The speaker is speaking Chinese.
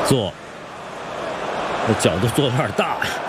坐，这角度做有点大呀。